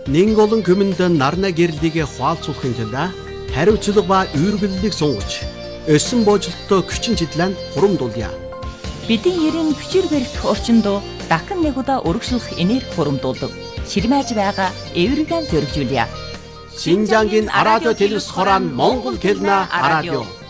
Нэг олон хүмүнд нарна гэрлийг хуалцуулахын тулд хариуцлага ба үүргэллийг сунгаж өссөн боожлолтоо хүчин чиглэн хурамдуулъя. Бидний ерийн хүчээр барих орчинд дахин нэг удаа өргөжлөх энерги хурамдуулдаг. Ширмэж байгаа эвэргэн зөргижүүлье. Шинжангийн радио телевиз хорон Монгол хэлнэ радио.